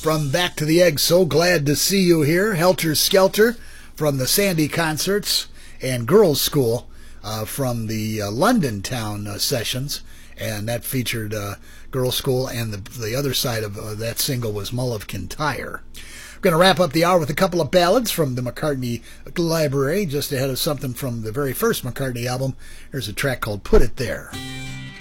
From Back to the Egg, so glad to see you here. Helter Skelter from the Sandy concerts, and Girls' School from the London Town sessions, and that featured Girls' School, and the other side of that single was Mull of Kintyre. We're going to wrap up the hour with a couple of ballads from the McCartney library, just ahead of something from the very first McCartney album. There's a track called Put It There.